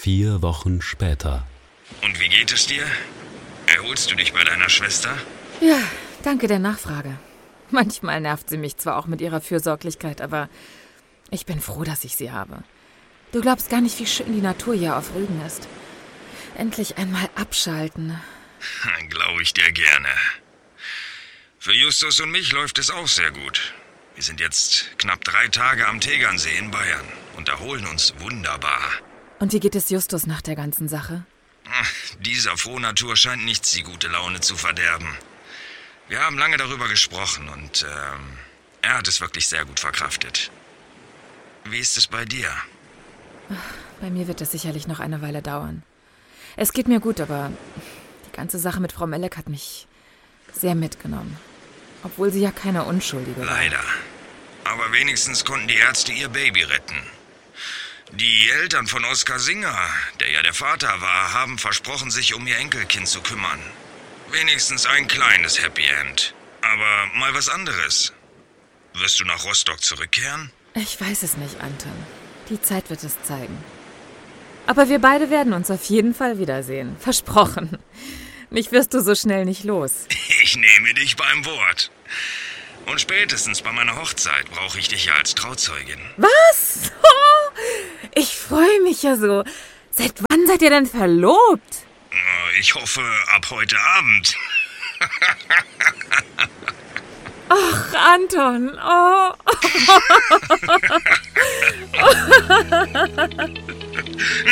4 Wochen später. Und wie geht es dir? Erholst du dich bei deiner Schwester? Ja, danke der Nachfrage. Manchmal nervt sie mich zwar auch mit ihrer Fürsorglichkeit, aber ich bin froh, dass ich sie habe. Du glaubst gar nicht, wie schön die Natur hier auf Rügen ist. Endlich einmal abschalten. Glaube ich dir gerne. Für Justus und mich läuft es auch sehr gut. Wir sind jetzt knapp 3 Tage am Tegernsee in Bayern und erholen uns wunderbar. Und wie geht es Justus nach der ganzen Sache? Dieser Frohnatur scheint nichts die gute Laune zu verderben. Wir haben lange darüber gesprochen und er hat es wirklich sehr gut verkraftet. Wie ist es bei dir? Bei mir wird es sicherlich noch eine Weile dauern. Es geht mir gut, aber die ganze Sache mit Frau Melek hat mich sehr mitgenommen. Obwohl sie ja keine Unschuldige war. Leider. Aber wenigstens konnten die Ärzte ihr Baby retten. Die Eltern von Oskar Singer, der ja der Vater war, haben versprochen, sich um ihr Enkelkind zu kümmern. Wenigstens ein kleines Happy End. Aber mal was anderes. Wirst du nach Rostock zurückkehren? Ich weiß es nicht, Anton. Die Zeit wird es zeigen. Aber wir beide werden uns auf jeden Fall wiedersehen. Versprochen. Mich wirst du so schnell nicht los. Ich nehme dich beim Wort. Und spätestens bei meiner Hochzeit brauche ich dich ja als Trauzeugin. Was? Oh, ich freue mich ja so. Seit wann seid ihr denn verlobt? Ich hoffe, ab heute Abend. Ach, Anton. Oh.